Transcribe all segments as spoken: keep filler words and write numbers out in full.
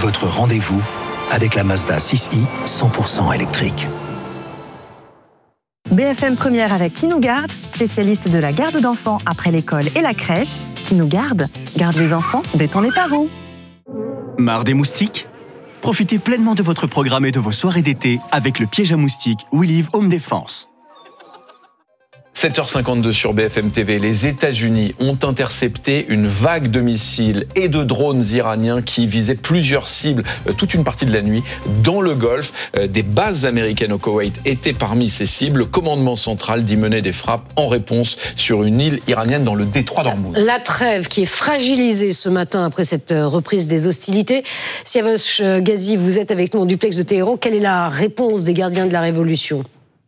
votre rendez-vous avec la Mazda six i cent pour cent électrique. B F M Première avec Qui nous garde, spécialiste de la garde d'enfants après l'école et la crèche. Qui nous garde, garde les enfants, détend les parents. Marre des moustiques ? Profitez pleinement de votre programme et de vos soirées d'été avec le piège à moustiques We Live Home Defense. sept heures cinquante-deux sur B F M T V, les États-Unis ont intercepté une vague de missiles et de drones iraniens qui visaient plusieurs cibles toute une partie de la nuit dans le Golfe. Des bases américaines au Koweït étaient parmi ces cibles. Le commandement central dit mener des frappes en réponse sur une île iranienne dans le détroit d'Ormuz. La trêve qui est fragilisée ce matin après cette reprise des hostilités. Siavash Ghazi, vous êtes avec nous en duplex de Téhéran. Quelle est la réponse des gardiens de la révolution ?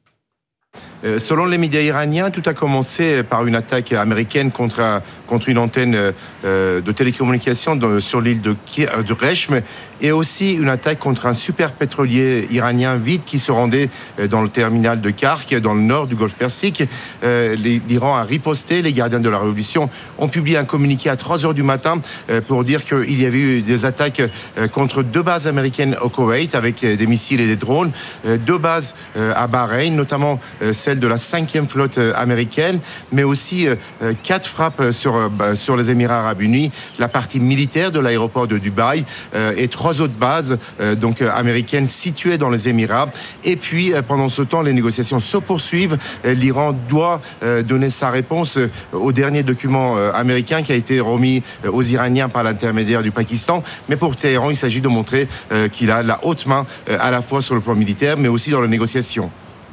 Selon les médias iraniens, tout a commencé par une attaque américaine contre, contre une antenne de télécommunications de, sur l'île de, de Rechm, et aussi une attaque contre un super pétrolier iranien vide qui se rendait dans le terminal de Kark, dans le nord du Golfe Persique. L'Iran a riposté, les gardiens de la révolution ont publié un communiqué à trois heures du matin pour dire qu'il y avait eu des attaques contre deux bases américaines au Koweït avec des missiles et des drones, deux bases à Bahreïn, notamment celle de la cinquième flotte américaine, mais aussi quatre frappes sur, sur les Émirats arabes unis, la partie militaire de l'aéroport de Dubaï et trois autres bases donc américaines situées dans les Émirats. Et puis, pendant ce temps, les négociations se poursuivent. L'Iran doit donner sa réponse au dernier document américain qui a été remis aux Iraniens par l'intermédiaire du Pakistan. Mais pour Téhéran, il s'agit de montrer qu'il a la haute main à la fois sur le plan militaire, mais aussi dans les négociations.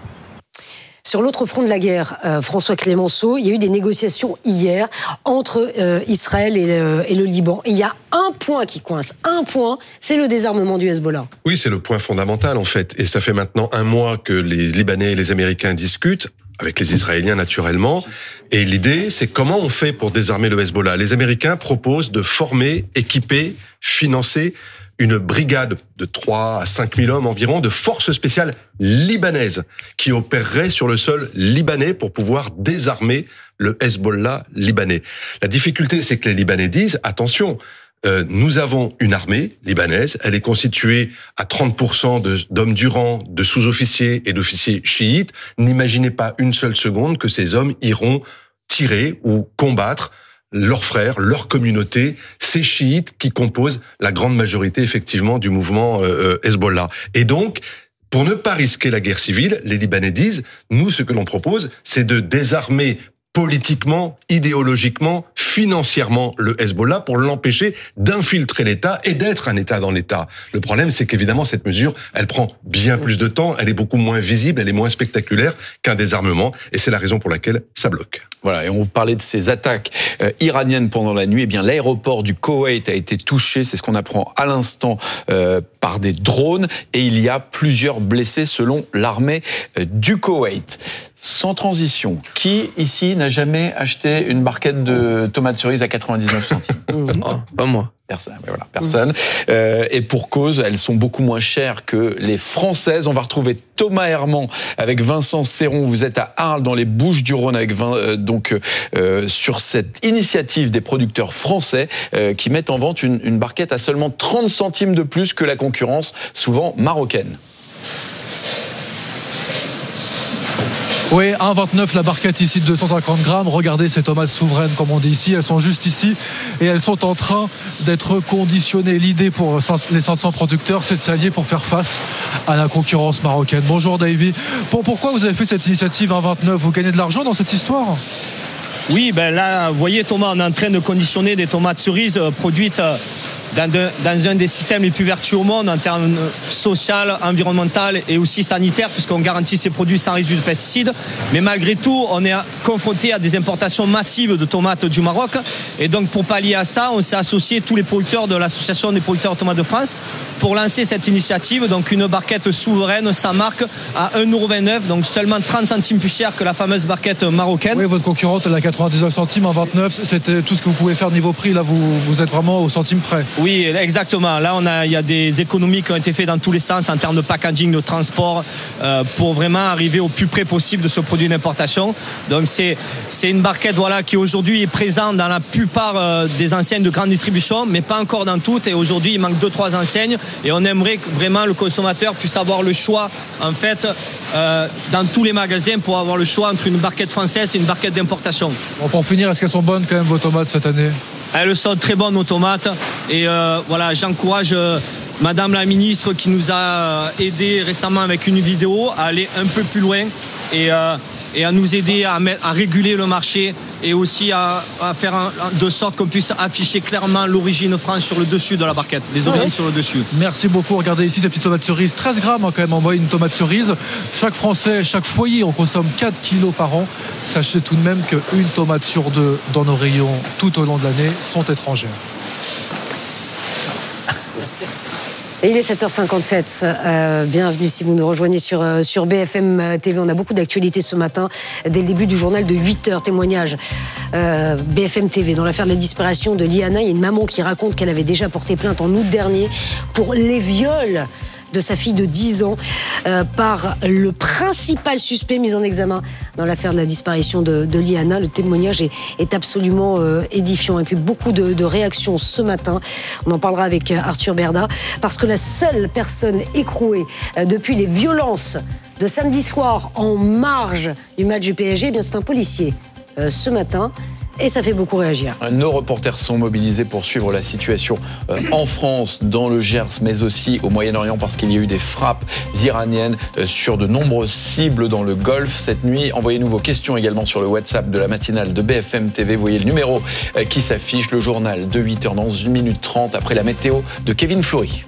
Sur l'autre front de la guerre, euh, François Clémenceau, il y a eu des négociations hier entre euh, Israël et, euh, et le Liban. Et il y a un point qui coince, un point, c'est le désarmement du Hezbollah. Oui, c'est le point fondamental en fait. Et ça fait maintenant un mois que les Libanais et les Américains discutent, avec les Israéliens naturellement. Et l'idée, c'est comment on fait pour désarmer le Hezbollah. Les Américains proposent de former, équiper, financer une brigade de trois à cinq mille hommes environ de forces spéciales libanaises qui opéreraient sur le sol libanais pour pouvoir désarmer le Hezbollah libanais. La difficulté, c'est que les Libanais disent, attention, euh, nous avons une armée libanaise, elle est constituée à trente pour cent de, d'hommes du rang, de sous-officiers et d'officiers chiites. N'imaginez pas une seule seconde que ces hommes iront tirer ou combattre leurs frères, leur communauté, ces chiites qui composent la grande majorité effectivement du mouvement euh, Hezbollah. Et donc, pour ne pas risquer la guerre civile, les Libanais disent, nous, ce que l'on propose, c'est de désarmer politiquement, idéologiquement, financièrement le Hezbollah pour l'empêcher d'infiltrer l'État et d'être un État dans l'État. Le problème, c'est qu'évidemment, cette mesure, elle prend bien plus de temps, elle est beaucoup moins visible, elle est moins spectaculaire qu'un désarmement, et c'est la raison pour laquelle ça bloque. Voilà, et on vous parlait de ces attaques euh, iraniennes pendant la nuit. Eh bien, l'aéroport du Koweït a été touché, c'est ce qu'on apprend à l'instant, euh, par des drones, et il y a plusieurs blessés selon l'armée euh, du Koweït. Sans transition, qui ici n'a jamais acheté une barquette de tomates cerises à quatre-vingt-dix-neuf centimes? Oh, pas moi. Personne, voilà, personne. Euh, et pour cause, elles sont beaucoup moins chères que les françaises. On va retrouver Thomas Herman avec Vincent Serron. Vous êtes à Arles, dans les Bouches-du-Rhône, avec Vin, euh, donc euh, sur cette initiative des producteurs français euh, qui mettent en vente une, une barquette à seulement trente centimes de plus que la concurrence, souvent marocaine. Oui, un virgule vingt-neuf la barquette ici de deux cent cinquante grammes. Regardez ces tomates souveraines, comme on dit ici. Elles sont juste ici et elles sont en train d'être conditionnées. L'idée pour les cinq cents producteurs, c'est de s'allier pour faire face à la concurrence marocaine. Bonjour Davy. Pour, pourquoi vous avez fait cette initiative un virgule vingt-neuf? Vous gagnez de l'argent dans cette histoire? Oui, ben là, vous voyez Thomas, on est en train de conditionner des tomates cerises produites dans, de, dans un des systèmes les plus vertueux au monde en termes social, environnemental et aussi sanitaire, puisqu'on garantit ces produits sans résidus de pesticides. Mais malgré tout, on est confronté à des importations massives de tomates du Maroc. Et donc, pour pallier à ça, on s'est associé tous les producteurs de l'Association des producteurs de tomates de France pour lancer cette initiative. Donc, une barquette souveraine sans marque à un euro vingt-neuf, donc seulement trente centimes plus cher que la fameuse barquette marocaine. Oui, votre concurrente, elle a quatre-vingt-dix-neuf centimes, en vingt-neuf. C'était tout ce que vous pouvez faire niveau prix. Là, vous, vous êtes vraiment au centime près. Oui, exactement. Là, on a, il y a des économies qui ont été faites dans tous les sens en termes de packaging, de transport, euh, pour vraiment arriver au plus près possible de ce produit d'importation. Donc, c'est, c'est une barquette voilà, qui aujourd'hui est présente dans la plupart euh, des enseignes de grande distribution, mais pas encore dans toutes. Et aujourd'hui, il manque deux, trois enseignes. Et on aimerait que vraiment le consommateur puisse avoir le choix, en fait, euh, dans tous les magasins pour avoir le choix entre une barquette française et une barquette d'importation. Bon, pour finir, est-ce qu'elles sont bonnes quand même vos tomates cette année ? Elles sont très bonnes nos tomates et euh, voilà, j'encourage euh, Madame la ministre qui nous a aidé récemment avec une vidéo à aller un peu plus loin et, euh, et à nous aider à, mettre, à réguler le marché et aussi à, à faire un, de sorte qu'on puisse afficher clairement l'origine France sur le dessus de la barquette, les origines ouais. sur le dessus. Merci beaucoup. Regardez ici ces petites tomates cerises, treize grammes hein, quand même en moyenne une tomate cerise. Chaque Français, chaque foyer, on consomme quatre kilos par an. Sachez tout de même qu'une tomate sur deux dans nos rayons tout au long de l'année sont étrangères. Et il est sept heures cinquante-sept. Euh, bienvenue si vous nous rejoignez sur, euh, sur B F M T V. On a beaucoup d'actualités ce matin. Dès le début du journal de huit heures, témoignage euh, B F M T V. Dans l'affaire de la disparition de Liana, il y a une maman qui raconte qu'elle avait déjà porté plainte en août dernier pour les viols de sa fille de dix ans euh, par le principal suspect mis en examen dans l'affaire de la disparition de, de Liana. Le témoignage est, est absolument euh, édifiant. Et puis beaucoup de, de réactions ce matin. On en parlera avec Arthur Berda parce que la seule personne écrouée euh, depuis les violences de samedi soir en marge du match du P S G, eh bien c'est un policier euh, ce matin. Et ça fait beaucoup réagir. Nos reporters sont mobilisés pour suivre la situation en France, dans le Gers, mais aussi au Moyen-Orient, parce qu'il y a eu des frappes iraniennes sur de nombreuses cibles dans le Golfe cette nuit. Envoyez-nous vos questions également sur le WhatsApp de la matinale de B F M T V. Vous voyez le numéro qui s'affiche, le journal de huit heures dans une minute trente après la météo de Kevin Fleury.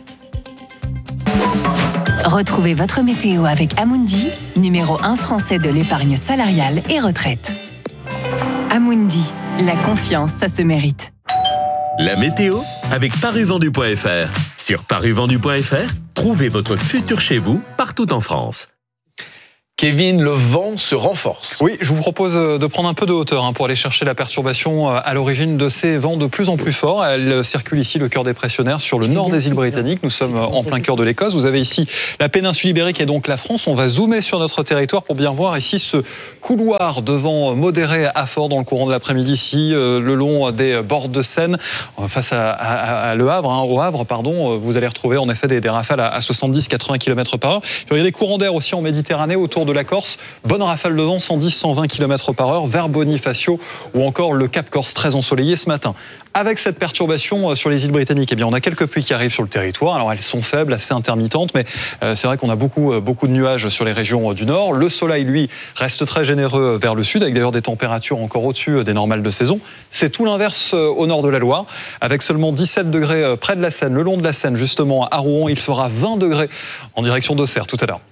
Retrouvez votre météo avec Amundi, numéro un français de l'épargne salariale et retraite. Amundi, la confiance, ça se mérite. La météo avec paruvendu point F R. Sur paruvendu point F R, trouvez votre futur chez vous partout en France. Kevin, le vent se renforce. Oui, je vous propose de prendre un peu de hauteur hein, pour aller chercher la perturbation à l'origine de ces vents de plus en plus forts. Elle circule ici, le cœur des pressionnaires, sur le nord des îles britanniques. Nous sommes en plein cœur de l'Écosse. Vous avez ici la péninsule ibérique et donc la France. On va zoomer sur notre territoire pour bien voir ici ce couloir de vent modéré à fort dans le courant de l'après-midi ici, euh, le long des bords de Seine, face à, à, à Le Havre, hein, au Havre, pardon. Vous allez retrouver en effet des, des rafales à, à soixante-dix à quatre-vingts kilomètres par heure. Puis, il y a des courants d'air aussi en Méditerranée autour de la Corse. Bonne rafale de vent, cent dix à cent vingt kilomètres par heure vers Bonifacio ou encore le Cap Corse, très ensoleillé ce matin. Avec cette perturbation sur les îles britanniques, eh bien, on a quelques pluies qui arrivent sur le territoire. Alors elles sont faibles, assez intermittentes, mais euh, c'est vrai qu'on a beaucoup, beaucoup de nuages sur les régions du nord. Le soleil, lui, reste très généreux vers le sud, avec d'ailleurs des températures encore au-dessus des normales de saison. C'est tout l'inverse au nord de la Loire, avec seulement dix-sept degrés près de la Seine, le long de la Seine, justement à Rouen. Il fera vingt degrés en direction d'Auxerre tout à l'heure.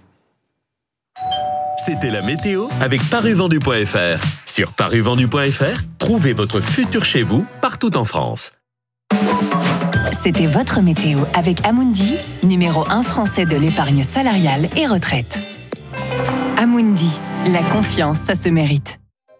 C'était la météo avec paruvendu point F R. Sur paruvendu point F R, trouvez votre futur chez vous partout en France. C'était votre météo avec Amundi, numéro un français de l'épargne salariale et retraite. Amundi, la confiance, ça se mérite.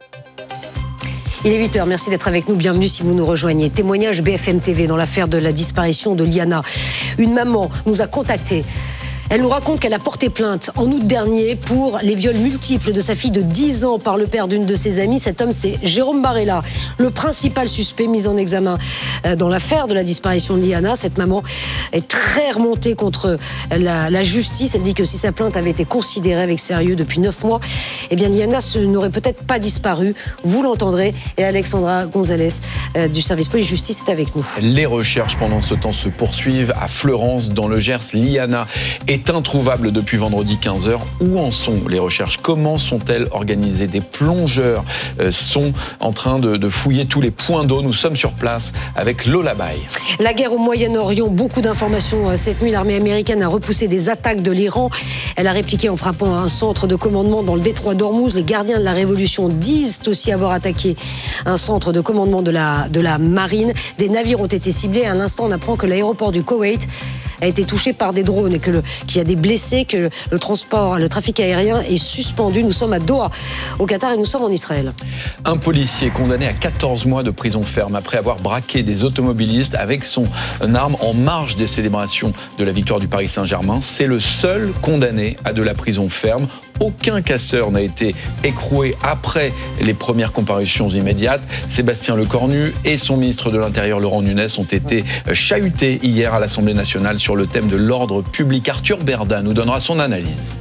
Il est huit heures, merci d'être avec nous, bienvenue si vous nous rejoignez. Témoignage B F M T V dans l'affaire de la disparition de Liana. Une maman nous a contactés. Elle nous raconte qu'elle a porté plainte en août dernier pour les viols multiples de sa fille de dix ans par le père d'une de ses amies. Cet homme, c'est Jérôme Barella, le principal suspect mis en examen dans l'affaire de la disparition de Liana. Cette maman est très remontée contre la, la justice. Elle dit que si sa plainte avait été considérée avec sérieux depuis neuf mois, eh bien Liana n'aurait peut-être pas disparu. Vous l'entendrez. Et Alexandra Gonzalez euh, du service police-justice est avec nous. Les recherches pendant ce temps se poursuivent à Fleurance, dans le Gers. Liana est introuvable depuis vendredi quinze heures. Où en sont les recherches? Comment sont-elles organisées? Des plongeurs euh, sont en train de, de fouiller tous les points d'eau. Nous sommes sur place avec Lola Bay. La guerre au Moyen-Orient, beaucoup d'informations. Cette nuit, l'armée américaine a repoussé des attaques de l'Iran. Elle a répliqué en frappant un centre de commandement dans le détroit d'Ormuz. Les gardiens de la révolution disent aussi avoir attaqué un centre de commandement de la, de la marine. Des navires ont été ciblés. À l'instant, on apprend que l'aéroport du Koweït a été touché par des drones et que le qu'il y a des blessés, que le transport, le trafic aérien est suspendu. Nous sommes à Doha, au Qatar, et nous sommes en Israël. Un policier condamné à quatorze mois de prison ferme après avoir braqué des automobilistes avec son arme en marge des célébrations de la victoire du Paris Saint-Germain. C'est le seul condamné à de la prison ferme. Aucun casseur n'a été écroué après les premières comparutions immédiates. Sébastien Lecornu et son ministre de l'Intérieur Laurent Nunez ont été chahutés hier à l'Assemblée nationale sur le thème de l'ordre public. Arthur Berda nous donnera son analyse.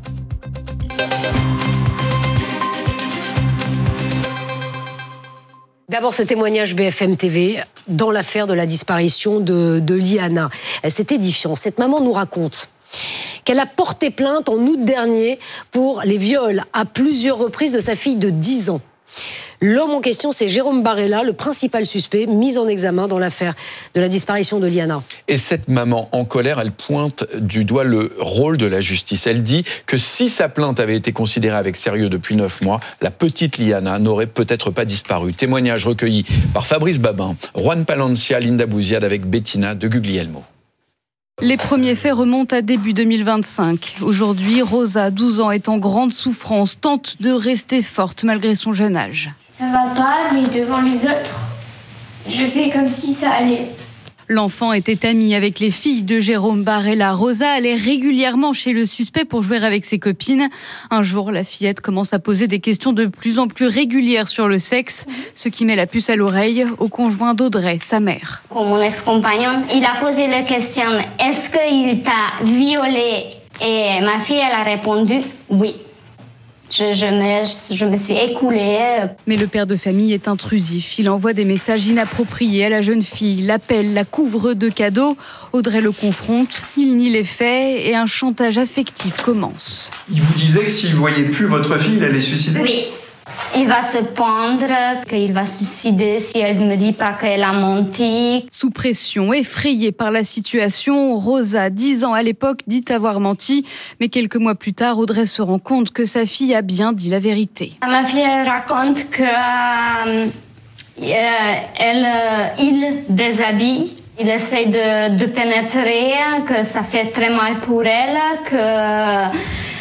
D'abord, ce témoignage B F M T V dans l'affaire de la disparition de, de Liana. C'est édifiant. Cette maman nous raconte qu'elle a porté plainte en août dernier pour les viols à plusieurs reprises de sa fille de dix ans. L'homme en question, c'est Jérôme Barella, le principal suspect mis en examen dans l'affaire de la disparition de Liana. Et cette maman en colère, elle pointe du doigt le rôle de la justice. Elle dit que si sa plainte avait été considérée avec sérieux depuis neuf mois, la petite Liana n'aurait peut-être pas disparu. Témoignage recueilli par Fabrice Babin, Juan Palencia, Linda Bouziade avec Bettina de Guglielmo. Les premiers faits remontent à début deux mille vingt-cinq. Aujourd'hui, Rosa, douze ans, est en grande souffrance, tente de rester forte malgré son jeune âge. Ça va pas, mais devant les autres, je fais comme si ça allait. L'enfant était ami avec les filles de Jérôme Barella. Rosa allait régulièrement chez le suspect pour jouer avec ses copines. Un jour, la fillette commence à poser des questions de plus en plus régulières sur le sexe, ce qui met la puce à l'oreille au conjoint d'Audrey, sa mère. Mon ex-compagnon, il a posé la question « Est-ce qu'il t'a violée ?» Et ma fille, elle a répondu « Oui ». Je, je, me, je me suis écoulée. Mais le père de famille est intrusif. Il envoie des messages inappropriés à la jeune fille, l'appelle, la couvre de cadeaux. Audrey le confronte, il nie les faits et un chantage affectif commence. Il vous disait que s'il ne voyait plus votre fille, il allait se suicider ? Oui. Il va se pendre, qu'il va se suicider si elle ne me dit pas qu'elle a menti. Sous pression, effrayée par la situation, Rosa, dix ans à l'époque, dit avoir menti. Mais quelques mois plus tard, Audrey se rend compte que sa fille a bien dit la vérité. Ma fille elle raconte que euh, elle, euh, il déshabille. Il essaie de, de pénétrer, que ça fait très mal pour elle, que...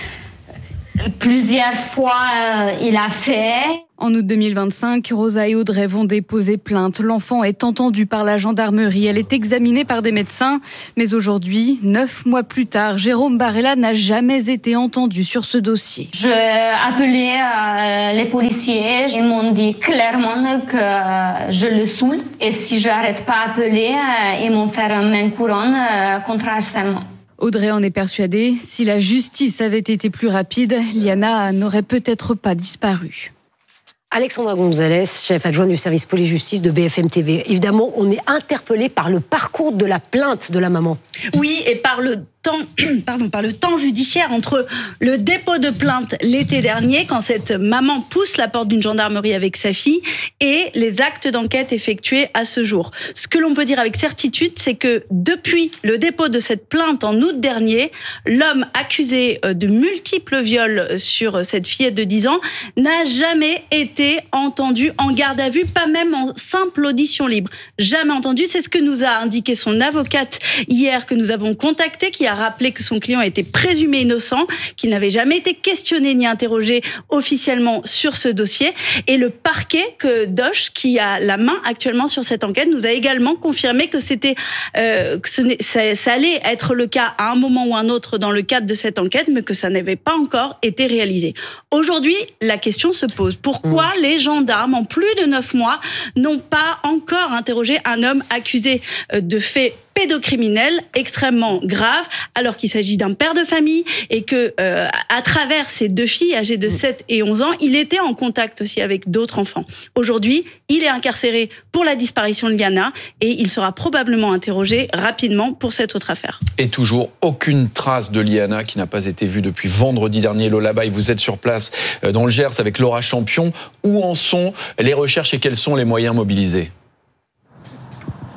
Plusieurs fois, euh, il a fait. En août deux mille vingt-cinq, Rosa et Audrey vont déposer plainte. L'enfant est entendu par la gendarmerie. Elle est examinée par des médecins. Mais aujourd'hui, neuf mois plus tard, Jérôme Barella n'a jamais été entendu sur ce dossier. J'ai appelé euh, les policiers. Ils m'ont dit clairement que euh, je le saoule. Et si je n'arrête pas d'appeler, euh, ils m'ont fait une main couronne euh, contre harcèlement. Audrey en est persuadée, si la justice avait été plus rapide, Liana n'aurait peut-être pas disparu. Alexandra Gonzalez, chef adjoint du service police-justice de B F M T V. Évidemment, on est interpellé par le parcours de la plainte de la maman. Oui, et par le temps, pardon, par le temps judiciaire entre le dépôt de plainte l'été dernier, quand cette maman pousse la porte d'une gendarmerie avec sa fille, et les actes d'enquête effectués à ce jour. Ce que l'on peut dire avec certitude, c'est que depuis le dépôt de cette plainte en août dernier, l'homme accusé de multiples viols sur cette fillette de dix ans n'a jamais été entendu en garde à vue, pas même en simple audition libre. Jamais entendu, c'est ce que nous a indiqué son avocate hier, que nous avons contacté, qui a rappelé que son client était présumé innocent, qu'il n'avait jamais été questionné ni interrogé officiellement sur ce dossier. Et le parquet, que Doche, qui a la main actuellement sur cette enquête, nous a également confirmé que c'était, euh, que ce ça, ça allait être le cas à un moment ou un autre dans le cadre de cette enquête, mais que ça n'avait pas encore été réalisé. Aujourd'hui, la question se pose. Pourquoi mmh. les gendarmes, en plus de neuf mois, n'ont pas encore interrogé un homme accusé de faits pédocriminel extrêmement grave, alors qu'il s'agit d'un père de famille et que, euh, à travers ses deux filles âgées de sept et onze ans, il était en contact aussi avec d'autres enfants. Aujourd'hui, il est incarcéré pour la disparition de Liana et il sera probablement interrogé rapidement pour cette autre affaire. Et toujours aucune trace de Liana qui n'a pas été vue depuis vendredi dernier. Lola Bay, vous êtes sur place dans le Gers avec Laura Champion. Où en sont les recherches et quels sont les moyens mobilisés ?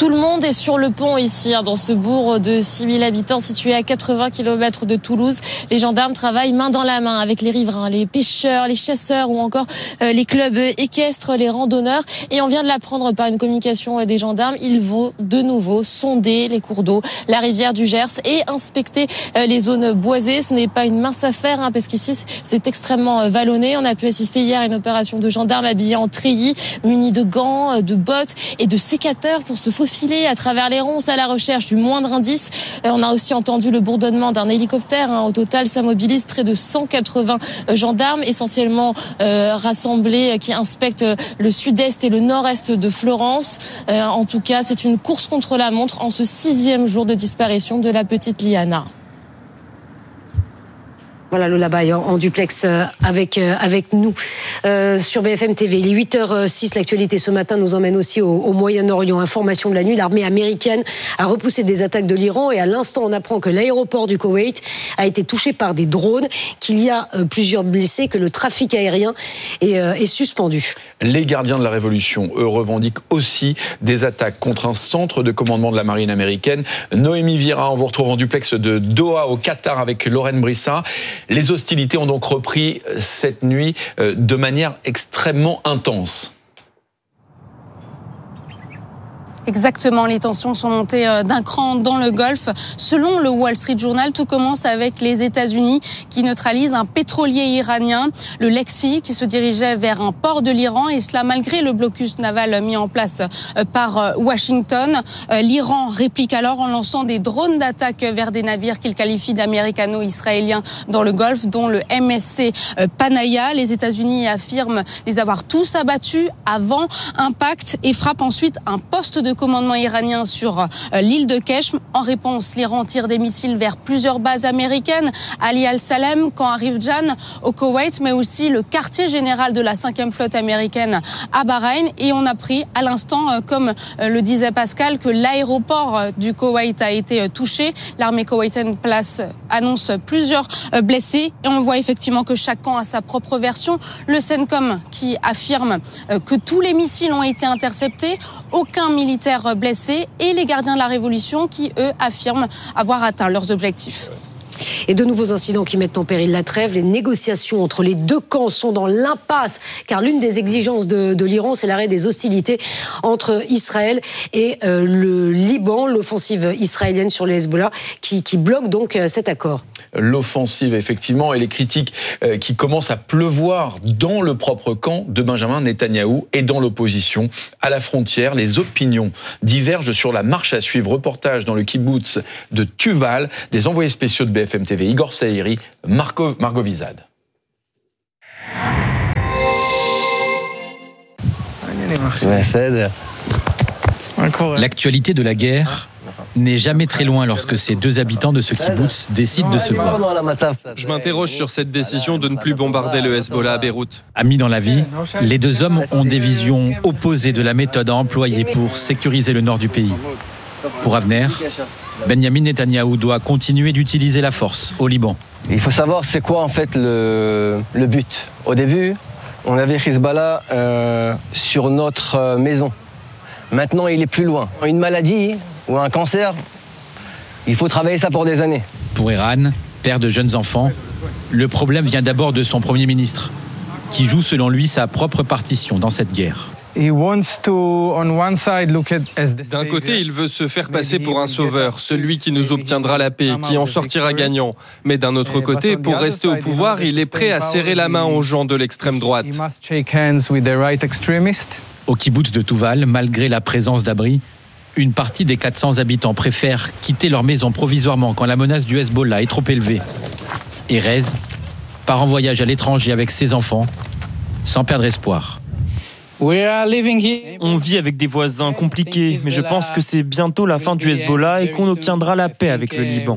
Tout le monde est sur le pont ici, hein, dans ce bourg de six mille habitants situé à quatre-vingts kilomètres de Toulouse. Les gendarmes travaillent main dans la main avec les riverains, les pêcheurs, les chasseurs ou encore euh, les clubs équestres, les randonneurs. Et on vient de l'apprendre par une communication des gendarmes. Ils vont de nouveau sonder les cours d'eau, la rivière du Gers et inspecter euh, les zones boisées. Ce n'est pas une mince affaire, hein, parce qu'ici c'est extrêmement vallonné. On a pu assister hier à une opération de gendarmes habillés en treillis, munis de gants, de bottes et de sécateurs pour se faufiler à travers les ronces à la recherche du moindre indice. On a aussi entendu le bourdonnement d'un hélicoptère. Au total, ça mobilise près de cent quatre-vingts gendarmes, essentiellement euh, rassemblés, qui inspectent le sud-est et le nord-est de Florence. Euh, en tout cas, c'est une course contre la montre en ce sixième jour de disparition de la petite Liana. Voilà, Lola Baye en, en duplex avec, avec nous euh, sur B F M T V. Il est huit heures six, l'actualité ce matin nous emmène aussi au, au Moyen-Orient. Information de la nuit, l'armée américaine a repoussé des attaques de l'Iran et à l'instant on apprend que l'aéroport du Koweït a été touché par des drones, qu'il y a euh, plusieurs blessés, que le trafic aérien est, euh, est suspendu. Les gardiens de la Révolution, eux, revendiquent aussi des attaques contre un centre de commandement de la marine américaine. Noémie Vira, on vous retrouve en duplex de Doha au Qatar avec Lorraine Brissa. Les hostilités ont donc repris cette nuit de manière extrêmement intense. Exactement, les tensions sont montées d'un cran dans le Golfe. Selon le Wall Street Journal, tout commence avec les États-Unis qui neutralisent un pétrolier iranien, le Lexi, qui se dirigeait vers un port de l'Iran, et cela malgré le blocus naval mis en place par Washington. L'Iran réplique alors en lançant des drones d'attaque vers des navires qu'il qualifie d'américano-israéliens dans le Golfe, dont le M S C Panaya. Les États-Unis affirment les avoir tous abattus avant impact et frappent ensuite un poste de commandement iranien sur l'île de Keshm. En réponse, l'Iran tire des missiles vers plusieurs bases américaines, Ali al-Salem, Camp Arif-Jan au Koweït, mais aussi le quartier général de la cinquième flotte américaine à Bahreïn. Et on a pris à l'instant, comme le disait Pascal, que l'aéroport du Koweït a été touché. L'armée koweïtienne place, annonce plusieurs blessés et on voit effectivement que chaque camp a sa propre version. Le CENTCOM qui affirme que tous les missiles ont été interceptés, aucun militaire blessé, et les gardiens de la Révolution qui, eux, affirment avoir atteint leurs objectifs. Et de nouveaux incidents qui mettent en péril la trêve. Les négociations entre les deux camps sont dans l'impasse, car l'une des exigences de, de l'Iran, c'est l'arrêt des hostilités entre Israël et euh, le Liban, l'offensive israélienne sur le Hezbollah, qui, qui bloque donc euh, cet accord. L'offensive, effectivement, et les critiques euh, qui commencent à pleuvoir dans le propre camp de Benjamin Netanyahou et dans l'opposition. À la frontière, les opinions divergent sur la marche à suivre. Reportage dans le kibbutz de Tuval, des envoyés spéciaux de B F M T V, Igor Saïri, Marco, Margot Vizad. L'actualité de la guerre n'est jamais très loin lorsque ces deux habitants de ce kibbutz décident de se voir. Je m'interroge sur cette décision de ne plus bombarder le Hezbollah à Beyrouth. Amis dans la vie, les deux hommes ont des visions opposées de la méthode à employer pour sécuriser le nord du pays. Pour Avner, Benjamin Netanyahou doit continuer d'utiliser la force au Liban. Il faut savoir c'est quoi en fait le, le but. Au début, on avait Hezbollah euh, sur notre maison. Maintenant, il est plus loin. Une maladie ou un cancer, il faut travailler ça pour des années. Pour Eran, père de jeunes enfants, le problème vient d'abord de son Premier ministre, qui joue selon lui sa propre partition dans cette guerre. D'un côté, il veut se faire passer pour un sauveur, celui qui nous obtiendra la paix, qui en sortira gagnant. Mais d'un autre côté, pour rester au pouvoir, il est prêt à serrer la main aux gens de l'extrême droite. Au kibbutz de Tuval, malgré la présence d'abris, une partie des quatre cents habitants préfèrent quitter leur maison provisoirement quand la menace du Hezbollah est trop élevée. Erez part en voyage à l'étranger avec ses enfants, sans perdre espoir. On vit avec des voisins compliqués, mais je pense que c'est bientôt la fin du Hezbollah et qu'on obtiendra la paix avec le Liban.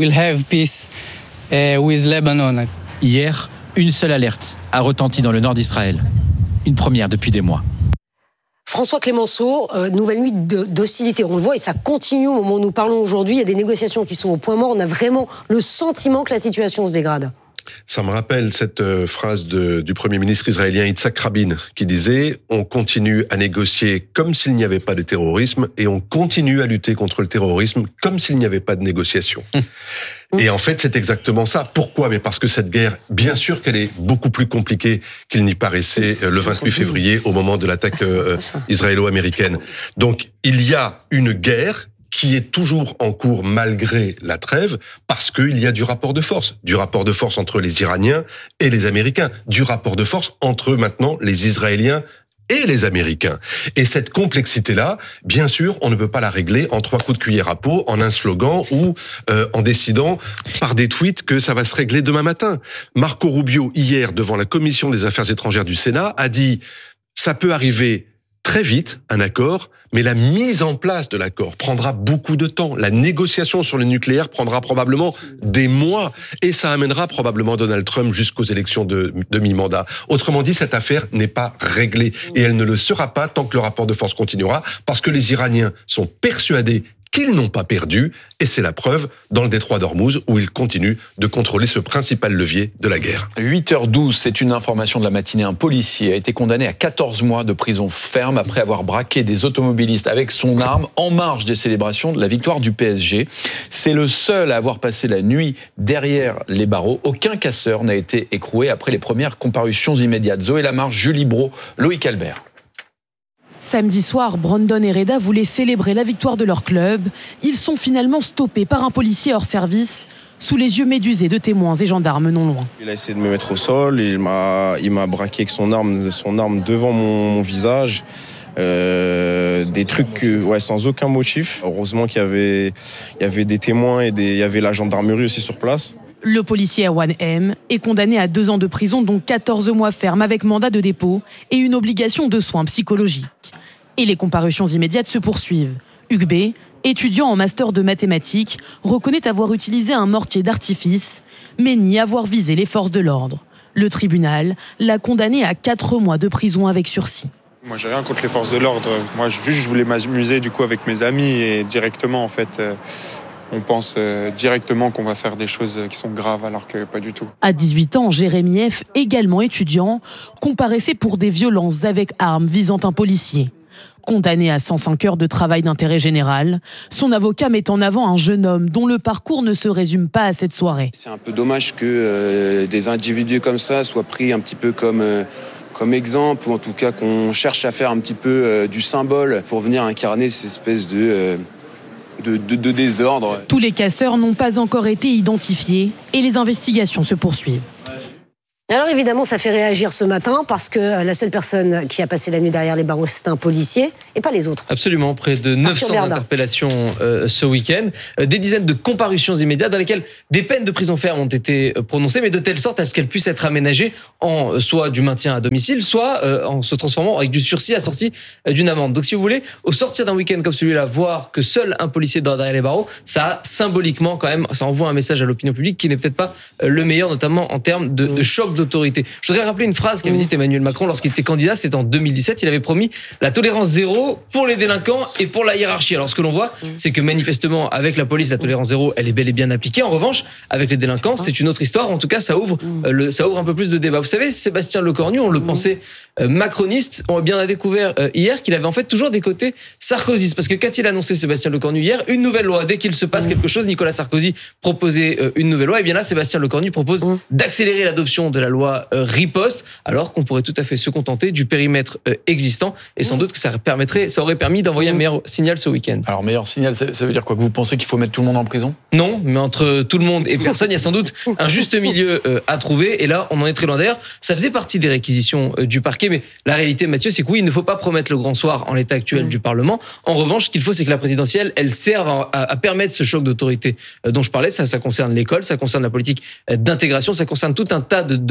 Hier, une seule alerte a retenti dans le nord d'Israël. Une première depuis des mois. François Clémenceau, euh, nouvelle nuit d'hostilité. On le voit et ça continue au moment où nous parlons aujourd'hui. Il y a des négociations qui sont au point mort. On a vraiment le sentiment que la situation se dégrade. Ça me rappelle cette phrase de, du Premier ministre israélien Yitzhak Rabin qui disait « On continue à négocier comme s'il n'y avait pas de terrorisme et on continue à lutter contre le terrorisme comme s'il n'y avait pas de négociation. Mmh. » Et en fait, c'est exactement ça. Pourquoi ? Mais parce que cette guerre, bien sûr qu'elle est beaucoup plus compliquée qu'il n'y paraissait le vingt-huit février au moment de l'attaque euh, israélo-américaine. Donc, il y a une guerre qui est toujours en cours malgré la trêve, parce qu'il y a du rapport de force. Du rapport de force entre les Iraniens et les Américains. Du rapport de force entre, maintenant, les Israéliens et les Américains. Et cette complexité-là, bien sûr, on ne peut pas la régler en trois coups de cuillère à peau, en un slogan ou euh, en décidant par des tweets que ça va se régler demain matin. Marco Rubio, hier, devant la Commission des Affaires étrangères du Sénat, a dit « ça peut arriver très vite, un accord, mais la mise en place de l'accord prendra beaucoup de temps. La négociation sur le nucléaire prendra probablement des mois et ça amènera probablement Donald Trump jusqu'aux élections de, de mi-mandat. Autrement dit, cette affaire n'est pas réglée et elle ne le sera pas tant que le rapport de force continuera parce que les Iraniens sont persuadés qu'ils n'ont pas perdu, et c'est la preuve dans le détroit d'Ormuz où ils continuent de contrôler ce principal levier de la guerre. huit heures douze, c'est une information de la matinée. Un policier a été condamné à quatorze mois de prison ferme après avoir braqué des automobilistes avec son arme en marge des célébrations de la victoire du P S G. C'est le seul à avoir passé la nuit derrière les barreaux. Aucun casseur n'a été écroué après les premières comparutions immédiates. Zoé Lamarche, Julie Brault, Loïc Albert. Samedi soir, Brandon et Reda voulaient célébrer la victoire de leur club. Ils sont finalement stoppés par un policier hors service, sous les yeux médusés de témoins et gendarmes non loin. Il a essayé de me mettre au sol, il m'a, il m'a braqué avec son arme, son arme devant mon, mon visage. Euh, des trucs ouais, sans aucun motif. Heureusement qu'il y avait, il y avait des témoins et des, il y avait la gendarmerie aussi sur place. Le policier Erwan M est condamné à deux ans de prison, dont quatorze mois ferme avec mandat de dépôt et une obligation de soins psychologiques. Et les comparutions immédiates se poursuivent. Hugues B, étudiant en master de mathématiques, reconnaît avoir utilisé un mortier d'artifice, mais nie avoir visé les forces de l'ordre. Le tribunal l'a condamné à quatre mois de prison avec sursis. Moi, j'ai rien contre les forces de l'ordre. Moi, juste, je voulais m'amuser du coup avec mes amis et directement, en fait, euh, on pense euh, directement qu'on va faire des choses qui sont graves, alors que pas du tout. À dix-huit ans, Jérémy F, également étudiant, comparaissait pour des violences avec armes visant un policier. Condamné à cent cinq heures de travail d'intérêt général, son avocat met en avant un jeune homme dont le parcours ne se résume pas à cette soirée. C'est un peu dommage que euh, des individus comme ça soient pris un petit peu comme... Euh, comme exemple, ou en tout cas qu'on cherche à faire un petit peu euh, du symbole pour venir incarner cette espèce de, euh, de, de, de désordre. Tous les casseurs n'ont pas encore été identifiés et les investigations se poursuivent. Alors évidemment, ça fait réagir ce matin parce que la seule personne qui a passé la nuit derrière les barreaux, c'est un policier et pas les autres. Absolument, près de neuf cents interpellations euh, ce week-end, euh, des dizaines de comparutions immédiates dans lesquelles des peines de prison ferme ont été prononcées, mais de telle sorte à ce qu'elles puissent être aménagées en euh, soit du maintien à domicile, soit euh, en se transformant avec du sursis assorti euh, d'une amende. Donc si vous voulez, au sortir d'un week-end comme celui-là, voir que seul un policier dort derrière les barreaux, ça a symboliquement quand même, ça envoie un message à l'opinion publique qui n'est peut-être pas euh, le meilleur, notamment en termes de, de choc d'autorité. Je voudrais rappeler une phrase qu'avait dite Emmanuel Macron lorsqu'il était candidat, c'était en deux mille dix-sept, il avait promis la tolérance zéro pour les délinquants et pour la hiérarchie. Alors ce que l'on voit, c'est que manifestement avec la police, la tolérance zéro, elle est bel et bien appliquée. En revanche, avec les délinquants, c'est une autre histoire. En tout cas, ça ouvre, euh, le, ça ouvre un peu plus de débat. Vous savez, Sébastien Lecornu, on le pensait euh, macroniste, on a bien découvert euh, hier qu'il avait en fait toujours des côtés sarkozystes. Parce que qu'a-t-il annoncé Sébastien Lecornu hier ? Une nouvelle loi. Dès qu'il se passe quelque chose, Nicolas Sarkozy proposait euh, une nouvelle loi. Et bien là, Sébastien Lecornu propose d'accélérer l'adoption de la loi euh, riposte, alors qu'on pourrait tout à fait se contenter du périmètre euh, existant. Et sans doute que ça permettrait, ça aurait permis d'envoyer un meilleur signal ce week-end. Alors meilleur signal, ça, ça veut dire quoi ? Que vous pensez qu'il faut mettre tout le monde en prison ? Non, mais entre tout le monde et personne, il y a sans doute un juste milieu euh, à trouver. Et là, on en est très loin. D'ailleurs, ça faisait partie des réquisitions euh, du parquet. Mais la réalité, Mathieu, c'est que oui, il ne faut pas promettre le grand soir en l'état actuel mmh. du Parlement. En revanche, ce qu'il faut, c'est que la présidentielle, elle serve à, à, à permettre ce choc d'autorité euh, dont je parlais. Ça, ça concerne l'école, ça concerne la politique euh, d'intégration, ça concerne tout un tas de, de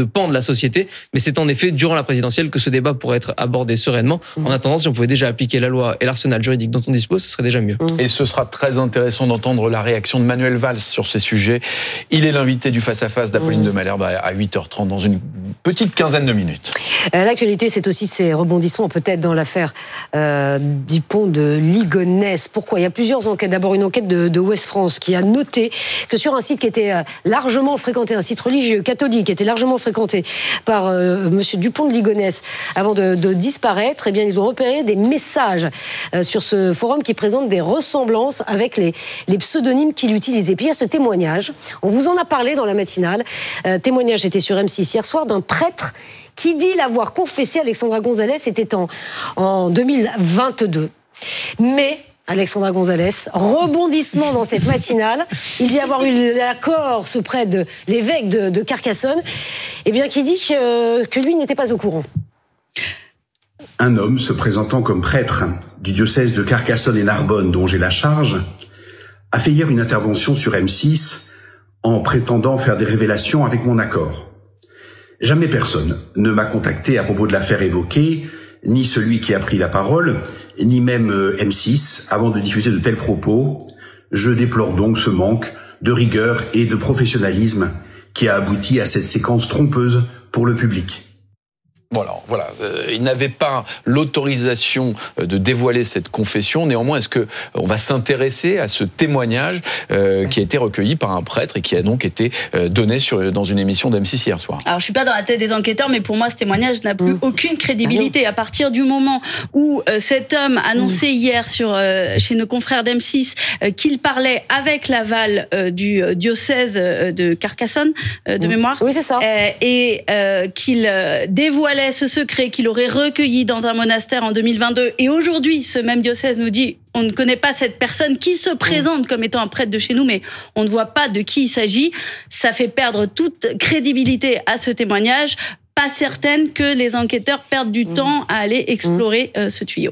pans de la société. Mais c'est en effet durant la présidentielle que ce débat pourrait être abordé sereinement. En attendant, si on pouvait déjà appliquer la loi et l'arsenal juridique dont on dispose, ce serait déjà mieux. Et ce sera très intéressant d'entendre la réaction de Manuel Valls sur ces sujets. Il est l'invité du face-à-face d'Apolline de Malherbe à huit heures trente dans une petite quinzaine de minutes. L'actualité, c'est aussi ces rebondissements peut-être dans l'affaire euh, Dupont de Ligonnès. Pourquoi ? Il y a plusieurs enquêtes. D'abord, une enquête de, de Ouest France qui a noté que sur un site qui était largement fréquenté, un site religieux, catholique, qui était largement fréquenté par euh, monsieur Dupont de Ligonnès avant de, de disparaître, eh bien, ils ont repéré des messages euh, sur ce forum qui présentent des ressemblances avec les, les pseudonymes qu'il utilisait. Puis il y a ce témoignage, on vous en a parlé dans la matinale, euh, témoignage était sur M six hier soir d'un prêtre qui dit l'avoir confessé. Alexandra Gonzalez, c'était en, en deux mille vingt-deux. Mais Alexandra Gonzalez, rebondissement dans cette matinale, il dit avoir eu l'accord auprès de l'évêque de, de Carcassonne, eh bien, qui dit que, que lui n'était pas au courant. Un homme se présentant comme prêtre du diocèse de Carcassonne et Narbonne, dont j'ai la charge, a fait hier une intervention sur M six en prétendant faire des révélations avec mon accord. Jamais personne ne m'a contacté à propos de l'affaire évoquée, ni celui qui a pris la parole, ni même M six, avant de diffuser de tels propos. Je déplore donc ce manque de rigueur et de professionnalisme qui a abouti à cette séquence trompeuse pour le public. Voilà, voilà. Euh, il n'avait pas l'autorisation de dévoiler cette confession. Néanmoins, est-ce que on va s'intéresser à ce témoignage euh, qui a été recueilli par un prêtre et qui a donc été euh, donné sur, dans une émission d'M six hier soir? Alors, je suis pas dans la tête des enquêteurs, mais pour moi, ce témoignage n'a plus mmh. aucune crédibilité. À partir du moment où euh, cet homme annonçait mmh. hier sur euh, chez nos confrères d'M six euh, qu'il parlait avec l'aval euh, du euh, diocèse euh, de Carcassonne, euh, de mmh. mémoire, oui, c'est ça, euh, et euh, qu'il euh, dévoilait ce secret qu'il aurait recueilli dans un monastère en deux mille vingt-deux, et aujourd'hui ce même diocèse nous dit on ne connaît pas cette personne qui se présente comme étant un prêtre de chez nous, mais on ne voit pas de qui il s'agit. Ça fait perdre toute crédibilité à ce témoignage. Pas certaine que les enquêteurs perdent du mmh. temps à aller explorer euh, ce tuyau.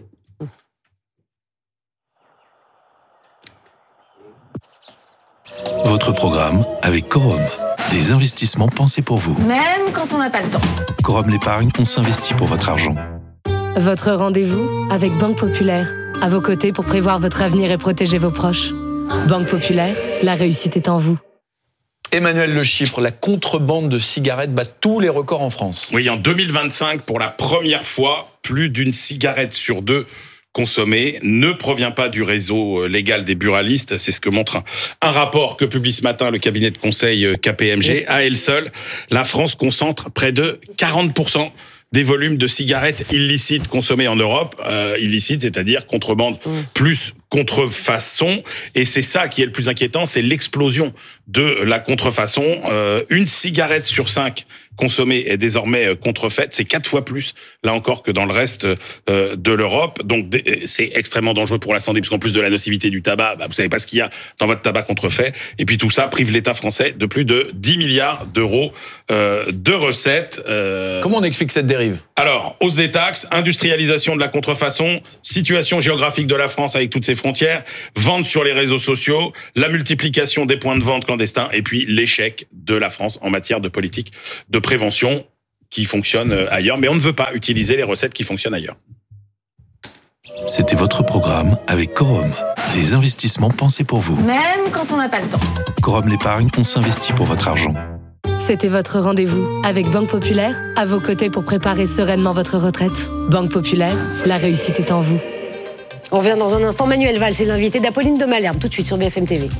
Votre programme avec Corum. Des investissements pensés pour vous. Même quand on n'a pas le temps. Corum l'épargne, on s'investit pour votre argent. Votre rendez-vous avec Banque Populaire. À vos côtés pour prévoir votre avenir et protéger vos proches. Banque Populaire, la réussite est en vous. Emmanuel Le Chypre, la contrebande de cigarettes bat tous les records en France. Oui, en deux mille vingt-cinq, pour la première fois, plus d'une cigarette sur deux consommée ne provient pas du réseau légal des buralistes. C'est ce que montre un, un rapport que publie ce matin le cabinet de conseil K P M G. À elle seule, la France concentre près de quarante pour cent des volumes de cigarettes illicites consommées en Europe. Euh, illicites, c'est-à-dire contrebande mmh. plus contrefaçon. Et c'est ça qui est le plus inquiétant, c'est l'explosion de la contrefaçon. Euh, une cigarette sur cinq consommée est désormais contrefaite. C'est quatre fois plus, là encore, que dans le reste euh, de l'Europe. Donc, c'est extrêmement dangereux pour la santé, puisqu'en plus de la nocivité du tabac, bah, vous savez pas ce qu'il y a dans votre tabac contrefait. Et puis tout ça prive l'État français de plus de dix milliards d'euros euh, de recettes. Euh... Comment on explique cette dérive? Alors, hausse des taxes, industrialisation de la contrefaçon, situation géographique de la France avec toutes ses frontières, vente sur les réseaux sociaux, la multiplication des points de vente clandestins, et puis l'échec de la France en matière de politique de prévention qui fonctionne ailleurs. Mais on ne veut pas utiliser les recettes qui fonctionnent ailleurs. C'était votre programme avec Corum. Des investissements pensés pour vous. Même quand on n'a pas le temps. Corum l'épargne, on s'investit pour votre argent. C'était votre rendez-vous avec Banque Populaire, à vos côtés pour préparer sereinement votre retraite. Banque Populaire, la réussite est en vous. On revient dans un instant. Manuel Valls est l'invité d'Apolline de Malherbe, tout de suite sur B F M T V.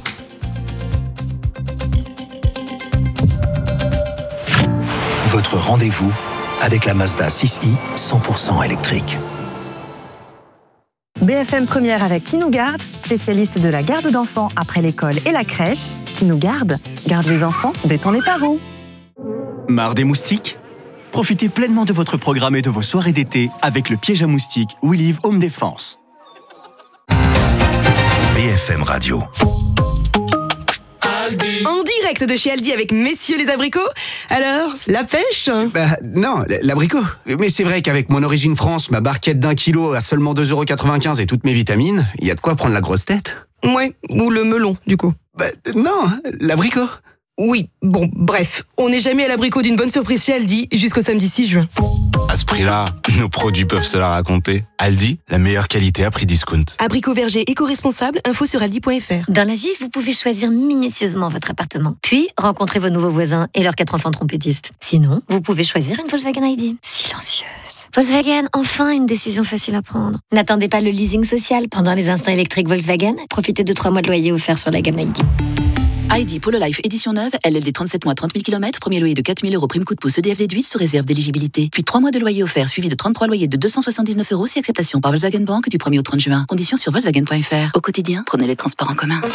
Votre rendez-vous avec la Mazda six i cent pour cent électrique. B F M Première avec Qui nous garde, spécialiste de la garde d'enfants après l'école et la crèche. Qui nous garde, garde les enfants, détend les parents. Marre des moustiques? Profitez pleinement de votre programme et de vos soirées d'été avec le piège à moustiques We Live Home Défense. B F M Radio. En direct de chez Aldi avec messieurs les abricots. Alors, la pêche? Bah non, l'abricot. Mais c'est vrai qu'avec mon origine France, ma barquette d'un kilo à seulement deux euros quatre-vingt-quinze et toutes mes vitamines, il y a de quoi prendre la grosse tête. Ouais, ou le melon, du coup. Bah non, l'abricot. Oui, bon, bref, on n'est jamais à l'abricot d'une bonne surprise chez Aldi jusqu'au samedi six juin. À ce prix-là, nos produits peuvent se la raconter. Aldi, la meilleure qualité à prix discount. Abricot verger éco-responsable, info sur aldi point fr. Dans la vie, vous pouvez choisir minutieusement votre appartement, puis rencontrer vos nouveaux voisins et leurs quatre enfants trompettistes. Sinon, vous pouvez choisir une Volkswagen I D. Silencieuse. Volkswagen, enfin une décision facile à prendre. N'attendez pas le leasing social pendant les instants électriques Volkswagen. Profitez de trois mois de loyer offerts sur la gamme I D. I D Polo Life édition neuve, L L D trente-sept mois, trente mille kilomètres, premier loyer de quatre mille euros, prime coup de pouce E D F déduit sous réserve d'éligibilité. Puis trois mois de loyer offert suivi de trente-trois loyers de deux cent soixante-dix-neuf euros si acceptation par Volkswagen Bank du premier au trente juin. Conditions sur Volkswagen point fr. Au quotidien, prenez les transports en commun.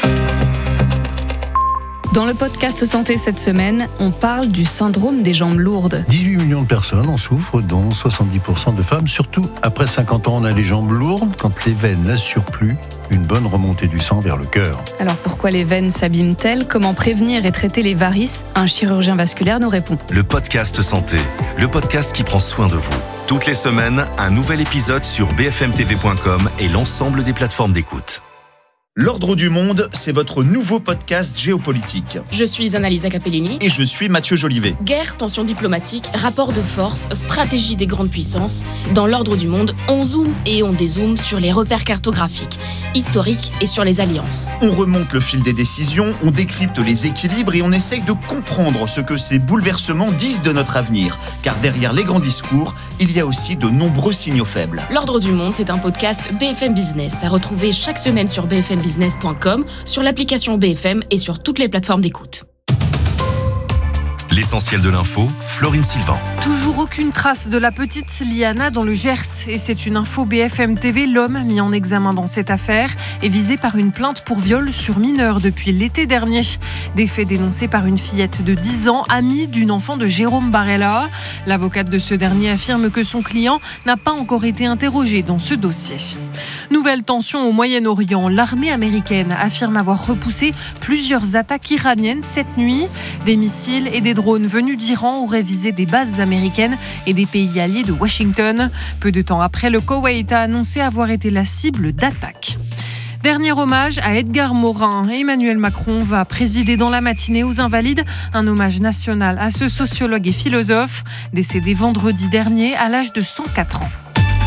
Dans le podcast Santé cette semaine, on parle du syndrome des jambes lourdes. dix-huit millions de personnes en souffrent, dont soixante-dix pour cent de femmes. Surtout, après cinquante ans, on a les jambes lourdes quand les veines n'assurent plus une bonne remontée du sang vers le cœur. Alors pourquoi les veines s'abîment-elles ? Comment prévenir et traiter les varices ? Un chirurgien vasculaire nous répond. Le podcast Santé, le podcast qui prend soin de vous. Toutes les semaines, un nouvel épisode sur b f m t v point com et l'ensemble des plateformes d'écoute. L'Ordre du Monde, c'est votre nouveau podcast géopolitique. Je suis Annalisa Capellini. Et je suis Mathieu Jolivet. Guerre, tensions diplomatiques, rapports de force, stratégie des grandes puissances. Dans l'Ordre du Monde, on zoome et on dézoome sur les repères cartographiques, historiques et sur les alliances. On remonte le fil des décisions, on décrypte les équilibres et on essaye de comprendre ce que ces bouleversements disent de notre avenir. Car derrière les grands discours, il y a aussi de nombreux signaux faibles. L'Ordre du Monde, c'est un podcast B F M Business à retrouver chaque semaine sur b f m business point com, sur l'application B F M et sur toutes les plateformes d'écoute. L'essentiel de l'info, Florine Sylvain. Toujours aucune trace de la petite Liana dans le Gers. Et c'est une info B F M T V. L'homme mis en examen dans cette affaire est visé par une plainte pour viol sur mineur depuis l'été dernier. Des faits dénoncés par une fillette de dix ans, amie d'une enfant de Jérôme Barella. L'avocate de ce dernier affirme que son client n'a pas encore été interrogé dans ce dossier. Nouvelle tension au Moyen-Orient. L'armée américaine affirme avoir repoussé plusieurs attaques iraniennes cette nuit. Des missiles et des drones venus d'Iran auraient visé des bases américaines et des pays alliés de Washington. Peu de temps après, le Koweït a annoncé avoir été la cible d'attaques. Dernier hommage à Edgar Morin. Emmanuel Macron va présider dans la matinée aux Invalides un hommage national à ce sociologue et philosophe décédé vendredi dernier à l'âge de cent quatre ans.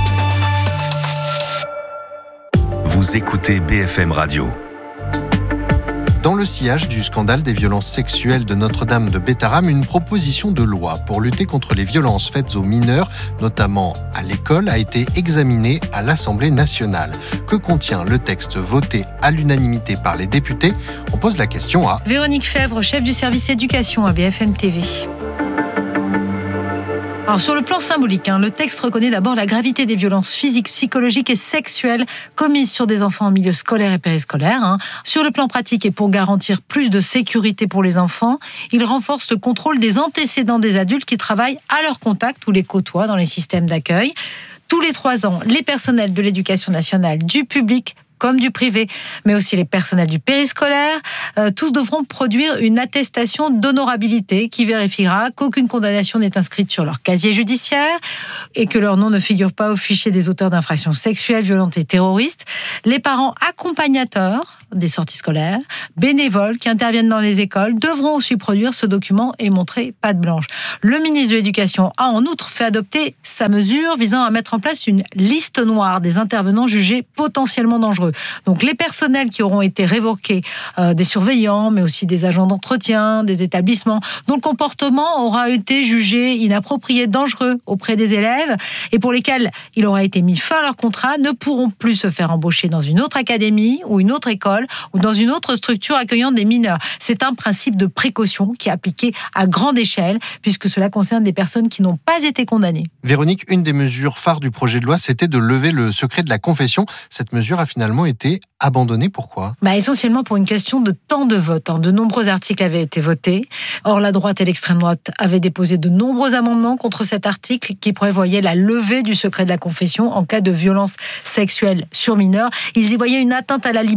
Vous écoutez B F M Radio. Dans le sillage du scandale des violences sexuelles de Notre-Dame de Bétarame, une proposition de loi pour lutter contre les violences faites aux mineurs, notamment à l'école, a été examinée à l'Assemblée nationale. Que contient le texte voté à l'unanimité par les députés ? On pose la question à Véronique Fèvre, chef du service éducation à B F M T V. Alors, sur le plan symbolique, hein, le texte reconnaît d'abord la gravité des violences physiques, psychologiques et sexuelles commises sur des enfants en milieu scolaire et périscolaire. Hein. Sur le plan pratique et pour garantir plus de sécurité pour les enfants, il renforce le contrôle des antécédents des adultes qui travaillent à leur contact ou les côtoient dans les systèmes d'accueil. Tous les trois ans, les personnels de l'éducation nationale, du public comme du privé, mais aussi les personnels du périscolaire, euh, tous devront produire une attestation d'honorabilité qui vérifiera qu'aucune condamnation n'est inscrite sur leur casier judiciaire et que leur nom ne figure pas au fichier des auteurs d'infractions sexuelles, violentes et terroristes. Les parents accompagnateurs des sorties scolaires, bénévoles qui interviennent dans les écoles, devront aussi produire ce document et montrer patte blanche. Le ministre de l'Éducation a en outre fait adopter sa mesure visant à mettre en place une liste noire des intervenants jugés potentiellement dangereux. Donc les personnels qui auront été révoqués, euh, des surveillants, mais aussi des agents d'entretien, des établissements, dont le comportement aura été jugé inapproprié, dangereux auprès des élèves, et pour lesquels il aura été mis fin à leur contrat, ne pourront plus se faire embaucher dans une autre académie ou une autre école ou dans une autre structure accueillant des mineurs. C'est un principe de précaution qui est appliqué à grande échelle, puisque cela concerne des personnes qui n'ont pas été condamnées. Véronique, une des mesures phares du projet de loi, c'était de lever le secret de la confession. Cette mesure a finalement été abandonnée. Pourquoi ? Bah, essentiellement pour une question de temps de vote. Hein. De nombreux articles avaient été votés. Or, la droite et l'extrême droite avaient déposé de nombreux amendements contre cet article qui prévoyait la levée du secret de la confession en cas de violence sexuelle sur mineurs. Ils y voyaient une atteinte à la liberté de conscience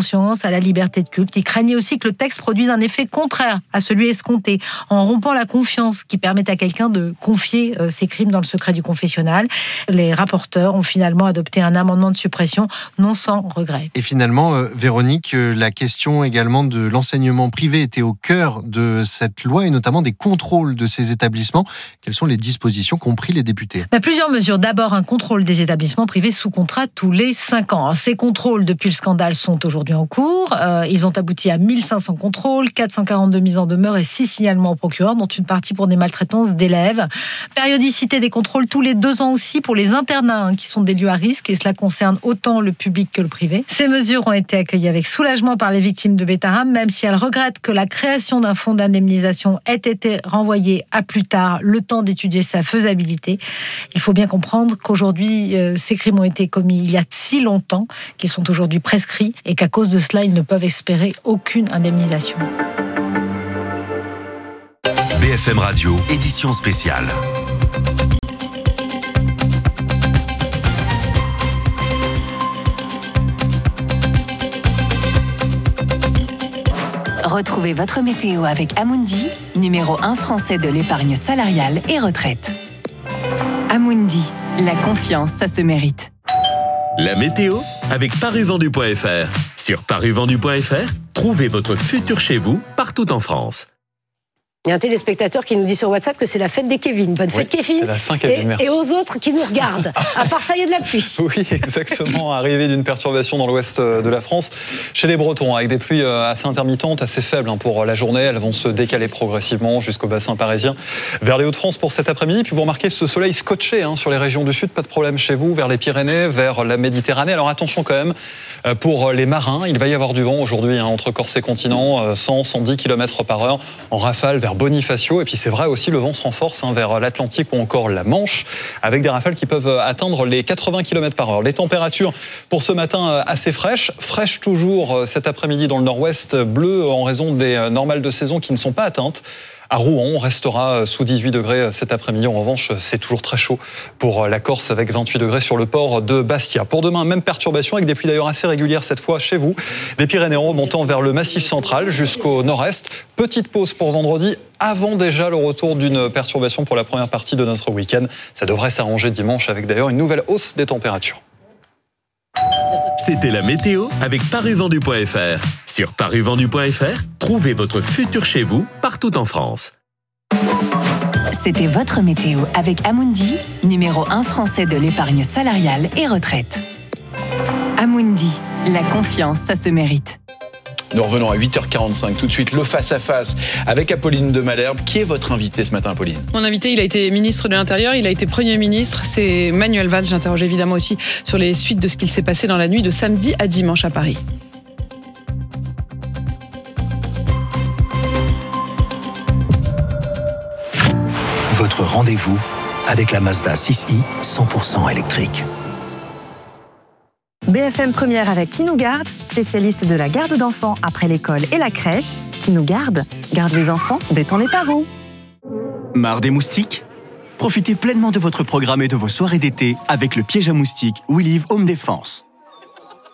conscience, à la liberté de culte. Ils craignaient aussi que le texte produise un effet contraire à celui escompté, en rompant la confiance qui permet à quelqu'un de confier ses crimes dans le secret du confessionnal. Les rapporteurs ont finalement adopté un amendement de suppression, non sans regret. Et finalement, euh, Véronique, euh, la question également de l'enseignement privé était au cœur de cette loi et notamment des contrôles de ces établissements. Quelles sont les dispositions qu'ont pris les députés ? Mais plusieurs mesures. D'abord, un contrôle des établissements privés sous contrat tous les cinq ans. Ces contrôles, depuis le scandale, sont aujourd'hui en cours. Euh, ils ont abouti à mille cinq cents contrôles, quatre cent quarante-deux mises en demeure et six signalements au procureur, dont une partie pour des maltraitances d'élèves. Périodicité des contrôles tous les deux ans aussi pour les internats, hein, qui sont des lieux à risque, et cela concerne autant le public que le privé. Ces mesures ont été accueillies avec soulagement par les victimes de Betaram, même si elles regrettent que la création d'un fonds d'indemnisation ait été renvoyée à plus tard, le temps d'étudier sa faisabilité. Il faut bien comprendre qu'aujourd'hui, euh, ces crimes ont été commis il y a si longtemps qu'ils sont aujourd'hui prescrits et qu'à cause de cela, ils ne peuvent espérer aucune indemnisation. B F M Radio, édition spéciale. Retrouvez votre météo avec Amundi, numéro un français de l'épargne salariale et retraite. Amundi, la confiance, ça se mérite. La météo avec paruvendu point f r. Sur paruvendu point f r, trouvez votre futur chez vous partout en France. Il y a un téléspectateur qui nous dit sur WhatsApp que c'est la fête des Kevin. Bonne fête, oui, Kevin. C'est la Saint-Kevin, merci. Et aux autres qui nous regardent. À part ça, il y a de la pluie. Oui, exactement. Arrivée d'une perturbation dans l'ouest de la France chez les Bretons, avec des pluies assez intermittentes, assez faibles pour la journée. Elles vont se décaler progressivement jusqu'au bassin parisien, vers les Hauts-de-France pour cet après-midi. Puis vous remarquez ce soleil scotché hein, sur les régions du sud. Pas de problème chez vous, vers les Pyrénées, vers la Méditerranée. Alors attention quand même pour les marins. Il va y avoir du vent aujourd'hui hein, entre Corse et continent, cent à cent dix kilomètres par heure en rafale vers Bonifacio. Et puis c'est vrai aussi, le vent se renforce hein, vers l'Atlantique ou encore la Manche, avec des rafales qui peuvent atteindre les quatre-vingts kilomètres par heure. Les températures pour ce matin assez fraîches, fraîches toujours cet après-midi dans le nord-ouest, bleu en raison des normales de saison qui ne sont pas atteintes. À Rouen, on restera sous dix-huit degrés cet après-midi. En revanche, c'est toujours très chaud pour la Corse avec vingt-huit degrés sur le port de Bastia. Pour demain, même perturbation avec des pluies d'ailleurs assez régulières cette fois chez vous. Les Pyrénées remontant vers le massif central jusqu'au nord-est. Petite pause pour vendredi avant déjà le retour d'une perturbation pour la première partie de notre week-end. Ça devrait s'arranger dimanche avec d'ailleurs une nouvelle hausse des températures. C'était la météo avec paruvendu point f r. Sur paruvendu point f r, trouvez votre futur chez vous partout en France. C'était votre météo avec Amundi, numéro un français de l'épargne salariale et retraite. Amundi, la confiance, ça se mérite. Nous revenons à huit heures quarante-cinq, tout de suite le face-à-face avec Apolline de Malherbe. Qui est votre invité ce matin, Apolline ? Mon invité, il a été ministre de l'Intérieur, il a été Premier ministre, c'est Manuel Valls. J'interroge évidemment aussi sur les suites de ce qu'il s'est passé dans la nuit de samedi à dimanche à Paris. Votre rendez-vous avec la Mazda six i cent pour cent électrique. B F M Première avec Qui nous garde, spécialiste de la garde d'enfants après l'école et la crèche. Qui nous garde, garde les enfants, détend les parents. Marre des moustiques ? Profitez pleinement de votre programme et de vos soirées d'été avec le piège à moustiques We Live Home Défense.